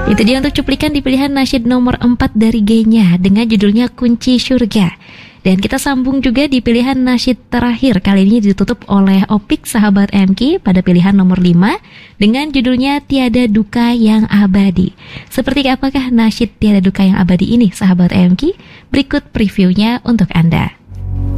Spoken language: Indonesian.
Itu dia untuk cuplikan di pilihan nasyid nomor 4 dari Genya dengan judulnya Kunci Surga. Dan kita sambung juga di pilihan nasyid terakhir. Kali ini ditutup oleh Opik Sahabat MK pada pilihan nomor 5 dengan judulnya Tiada Duka Yang Abadi. Seperti apakah nasyid Tiada Duka Yang Abadi ini, Sahabat MK? Berikut previewnya untuk Anda.